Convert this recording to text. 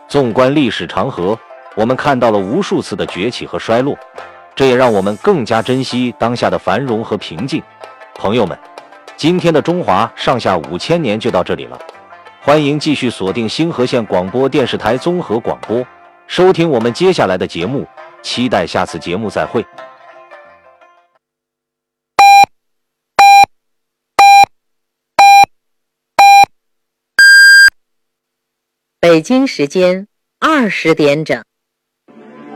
纵观历史长河，我们看到了无数次的崛起和衰落，这也让我们更加珍惜当下的繁荣和平静。朋友们，今天的中华上下5000年就到这里了，欢迎继续锁定星河县广播电视台综合广播，收听我们接下来的节目，期待下次节目再会。 北京时间20点整。